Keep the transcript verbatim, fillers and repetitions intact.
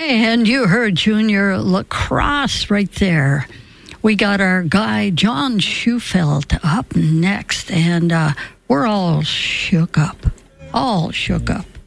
And you heard Junior Lacrosse right there. We got our guy, John Schufelt, up next, and uh, we're all shook up. All shook up.